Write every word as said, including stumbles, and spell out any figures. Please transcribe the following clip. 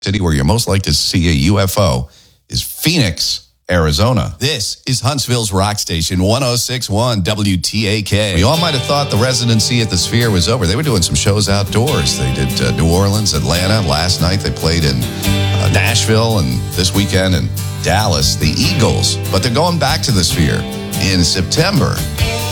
city where you're most likely to see a U F O is Phoenix, Arizona. This is Huntsville's rock station, one oh six point one W T A K. We all might have thought the residency at the Sphere was over. They were doing some shows outdoors. They did uh, New Orleans, Atlanta. Last night they played in uh, Nashville, and this weekend in Dallas, the Eagles. But they're going back to the Sphere in September.